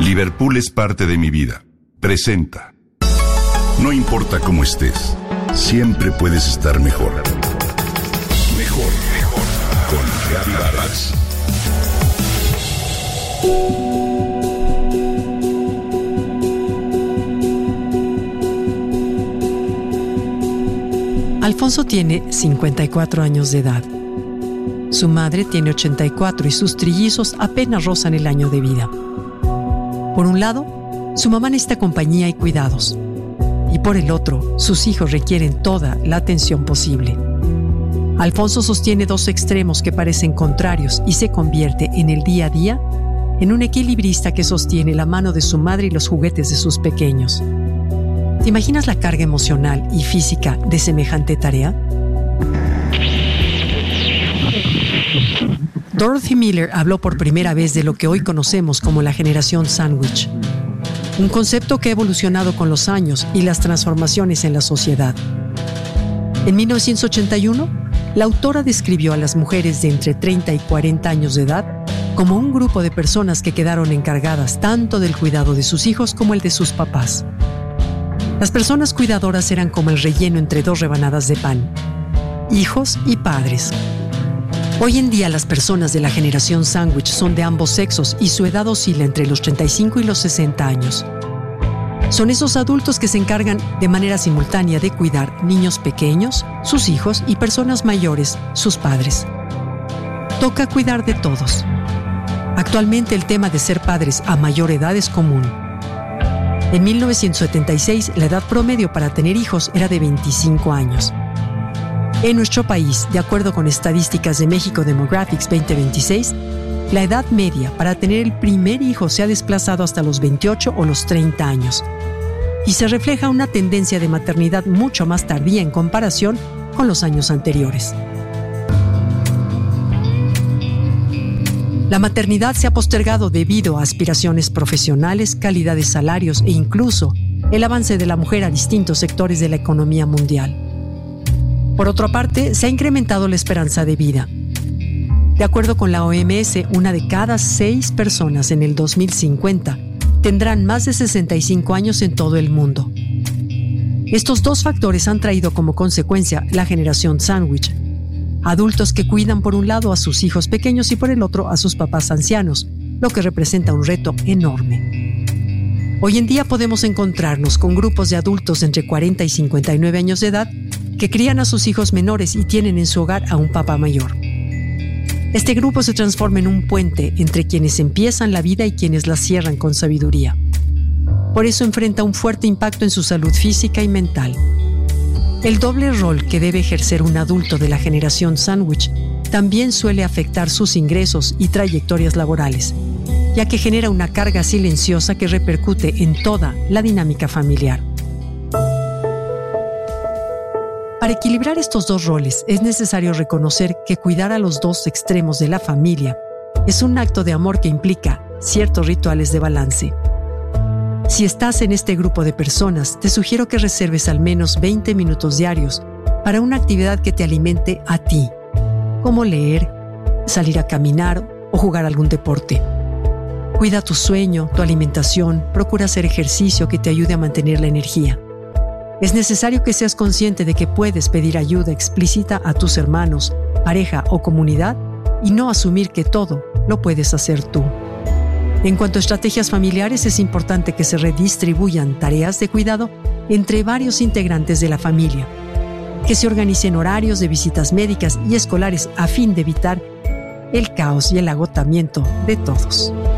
Liverpool es parte de mi vida. Presenta. No importa cómo estés, siempre puedes estar mejor. Mejor, mejor. Con Gaby Vargas. Alfonso tiene 54 años de edad. Su madre tiene 84 y sus trillizos apenas rozan el año de vida. Por un lado, su mamá necesita compañía y cuidados. Y por el otro, sus hijos requieren toda la atención posible. Alfonso sostiene dos extremos que parecen contrarios y se convierte en el día a día en un equilibrista que sostiene la mano de su madre y los juguetes de sus pequeños. ¿Te imaginas la carga emocional y física de semejante tarea? Dorothy Miller habló por primera vez de lo que hoy conocemos como la generación sándwich, un concepto que ha evolucionado con los años y las transformaciones en la sociedad. En 1981, la autora describió a las mujeres de entre 30 y 40 años de edad como un grupo de personas que quedaron encargadas tanto del cuidado de sus hijos como el de sus papás. Las personas cuidadoras eran como el relleno entre dos rebanadas de pan, hijos y padres. Hoy en día las personas de la generación sándwich son de ambos sexos y su edad oscila entre los 35 y los 60 años. Son esos adultos que se encargan de manera simultánea de cuidar niños pequeños, sus hijos y personas mayores, sus padres. Toca cuidar de todos. Actualmente el tema de ser padres a mayor edad es común. En 1976 la edad promedio para tener hijos era de 25 años. En nuestro país, de acuerdo con estadísticas de México Demographics 2026, la edad media para tener el primer hijo se ha desplazado hasta los 28 o los 30 años. Y se refleja una tendencia de maternidad mucho más tardía en comparación con los años anteriores. La maternidad se ha postergado debido a aspiraciones profesionales, calidad de salarios e incluso el avance de la mujer a distintos sectores de la economía mundial. Por otra parte, se ha incrementado la esperanza de vida. De acuerdo con la OMS, una de cada 6 personas en el 2050 tendrán más de 65 años en todo el mundo. Estos dos factores han traído como consecuencia la generación sándwich. Adultos que cuidan por un lado a sus hijos pequeños y por el otro a sus papás ancianos, lo que representa un reto enorme. Hoy en día podemos encontrarnos con grupos de adultos entre 40 y 59 años de edad que crían a sus hijos menores y tienen en su hogar a un papá mayor. Este grupo se transforma en un puente entre quienes empiezan la vida y quienes la cierran con sabiduría. Por eso enfrenta un fuerte impacto en su salud física y mental. El doble rol que debe ejercer un adulto de la generación sándwich también suele afectar sus ingresos y trayectorias laborales, ya que genera una carga silenciosa que repercute en toda la dinámica familiar. Para equilibrar estos dos roles es necesario reconocer que cuidar a los dos extremos de la familia es un acto de amor que implica ciertos rituales de balance. Si estás en este grupo de personas, te sugiero que reserves al menos 20 minutos diarios para una actividad que te alimente a ti, como leer, salir a caminar o jugar algún deporte. Cuida tu sueño, tu alimentación, procura hacer ejercicio que te ayude a mantener la energía. Es necesario que seas consciente de que puedes pedir ayuda explícita a tus hermanos, pareja o comunidad y no asumir que todo lo puedes hacer tú. En cuanto a estrategias familiares, es importante que se redistribuyan tareas de cuidado entre varios integrantes de la familia, que se organicen horarios de visitas médicas y escolares a fin de evitar el caos y el agotamiento de todos.